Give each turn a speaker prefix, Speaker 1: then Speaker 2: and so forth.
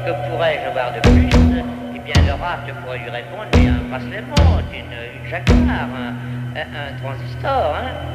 Speaker 1: que pourrais-je avoir de plus? Eh bien, l'oracle pourrait lui répondre, mais un bracelet montre, une jacquard, un transistor, hein.